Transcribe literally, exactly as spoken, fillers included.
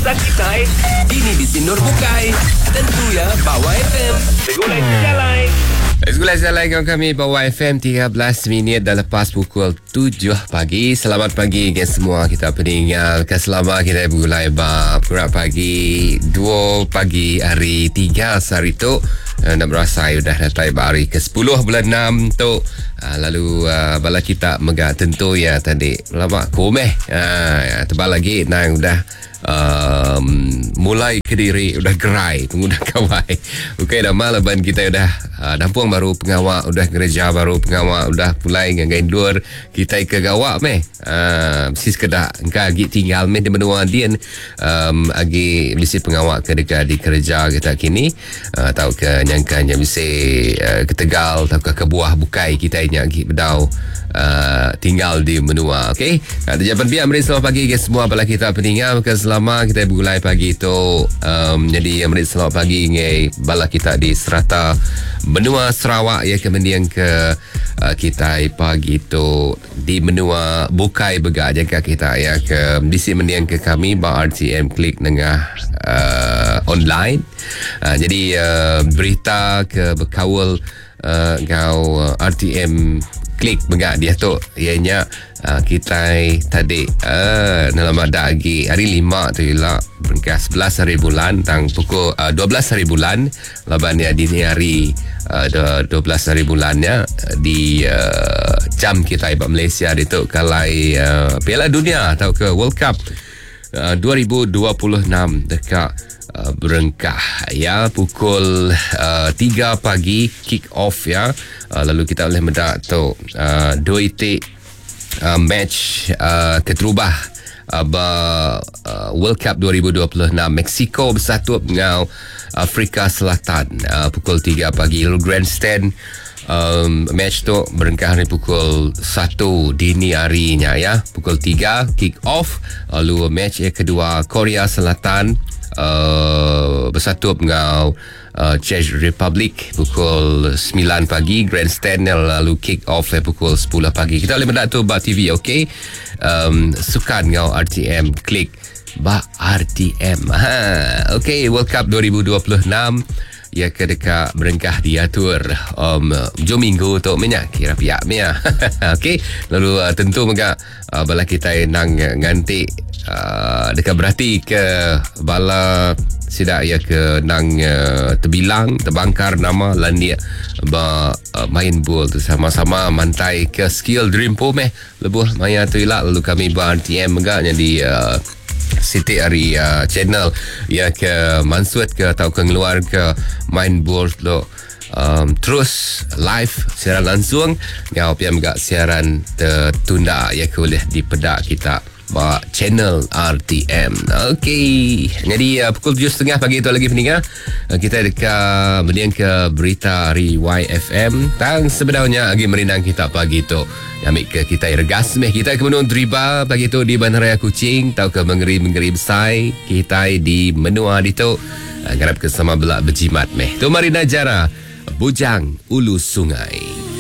Kisah kita ini di Sinur Bukai. Tentu ya Bawah F M. Segulai sejalai. Segulai sejalai kawan kami Bawah F M. Tiga belas minit dah lepas pukul tujuh pagi. Selamat pagi ke semua kita peninggal. Selamat kita bergulai bab Kurang pagi dua pagi hari tiga hari tu. Nak berasa sudah datang hari ke sepuluh bulan enam tu. Uh, lalu uh, bala kita megak tentu ya tadi lama komeh uh, tebal lagi nang udah um, mulai kediri udah gerai pengguna kawai. Okey dah malaban kita udah uh, dampung baru pengawak udah gereja baru pengawak udah mulai ngagain luar kita ke gawak meh uh, mesti sekedar engkau lagi tinggal meh di menua dian um, agi mesti pengawak ke dekat di kerja kita kini uh, tahu ke nyangkanya mesti uh, ke Tegal tahu ke Kebuah Bukai kita lagi bedau uh, tinggal di menua. Okey, ada jawapan biar meri selamat pagi ke semua bala kita peninggal ke selama kita bergulai pagi tu um, jadi meri selamat pagi ngai bala kita di serata benua Sarawak ya kemudian ke uh, kita pagi tu di menua Bukai Begak jaga kita ya ke di sini mendiang ke kami ba R T M klik nengah uh, online uh, jadi uh, berita ke berkawal Uh, kau uh, R T M klik begak dia tu ianya uh, kita tadi uh, dalam ada lagi hari lima tu ialah berkas sebelas hari bulan tang pukul uh, dua belas hari bulan laban dia di hari uh, dua belas hari bulannya di uh, jam kita ibat Malaysia itu kalai uh, Piala Dunia atau ke World Cup uh, dua ribu dua puluh enam dekat Uh, berengkah ya pukul uh, tiga pagi kick off ya uh, lalu kita boleh mendak tu uh, dua itik uh, match uh, keterubah uh, ba, uh, World Cup dua ribu dua puluh enam Mexico bersatu dengan Afrika Selatan uh, pukul tiga pagi lalu grandstand um, match tu berengkah ni pukul satu dini harinya ya pukul tiga kick off lalu match yang kedua Korea Selatan Uh, bersatu dengan uh, Czech Republic pukul sembilan pagi grandstand lalu kick off eh, pukul sepuluh pagi kita boleh mendak tu ba T V okey um, sukan dengan R T M klik ba R T M ha okey World Cup dua ribu dua puluh enam ya ke dekat berengkah diatur um, jom minggu tu minyak kira piak minyak okey lalu uh, tentu mega uh, bala kita nang ganti Uh, dekat berarti ke bala sidak ya ke nang uh, terbilang terbangkar nama landia ba uh, main bola tu sama-sama mantai ke skill dream pom eh lebuh maya tu ilak lalu kami ba R T M enggak jadi uh, Siti hari uh, channel ya ke Mansuat ke atau ke ngeluar ke main bola tu Um, terus live siaran langsung ngau piam gak siaran tertunda ya ke boleh dipedak kita ba channel R T M. Okey. Jadi uh, pukul tujuh tiga puluh pagi tu lagi peninggal uh, kita dekat mendiang ke berita hari Y F M tang sebenarnya lagi merindang kita pagi tu. Ambil ke kita regas meh kita ke menung Driba pagi tu di Bandaraya Kuching tau ke mengeri-mengeri besai kita di menua di tu uh, garap ke sama belak berjimat meh. Tu mari najara Bujang Ulu Sungai.